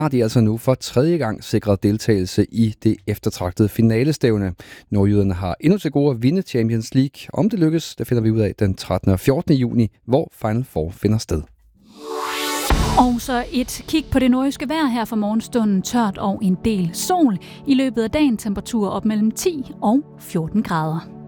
har de altså nu for tredje gang sikret deltagelse i det eftertragtede finalestævne. Nordjyderne har endnu til gode at vinde Champions League. Om det lykkes, det finder vi ud af den 13. og 14. juni, hvor Final Four finder sted. Og så et kig på det nordjyske vejr her for morgenstunden. Tørt og en del sol. I løbet af dagen temperaturer op mellem 10 og 14 grader.